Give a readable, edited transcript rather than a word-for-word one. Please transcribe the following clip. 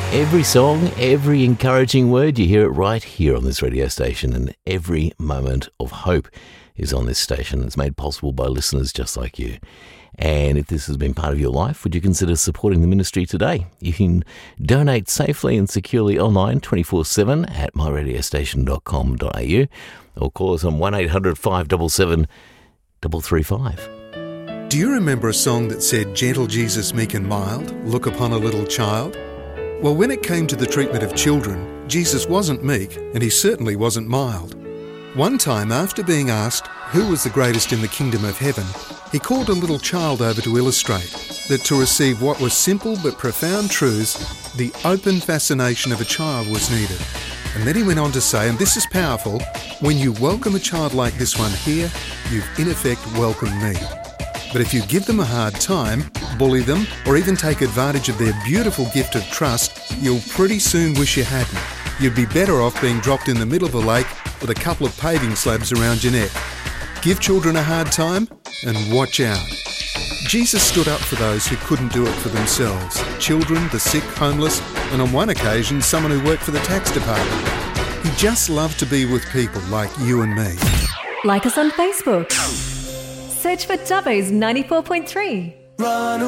Every song, every encouraging word, you hear it right here on this radio station, and every moment of hope is on this station. It's made possible by listeners just like you. And if this has been part of your life, would you consider supporting the ministry today? You can donate safely and securely online 24/7 at myradiostation.com.au or call us on 1800 577 335. Do you remember a song that said, "Gentle Jesus, meek and mild, look upon a little child"? Well, when it came to the treatment of children, Jesus wasn't meek and he certainly wasn't mild. One time, after being asked who was the greatest in the kingdom of heaven, he called a little child over to illustrate that to receive what was simple but profound truths, the open fascination of a child was needed. And then he went on to say, and this is powerful, when you welcome a child like this one here, you've in effect welcomed me. But if you give them a hard time, bully them, or even take advantage of their beautiful gift of trust, you'll pretty soon wish you hadn't. You'd be better off being dropped in the middle of a lake with a couple of paving slabs around your neck. Give children a hard time and watch out. Jesus stood up for those who couldn't do it for themselves. Children, the sick, homeless, and on one occasion, someone who worked for the tax department. He just loved to be with people like you and me. Like us on Facebook. Search for Dubbo's 94.3. Run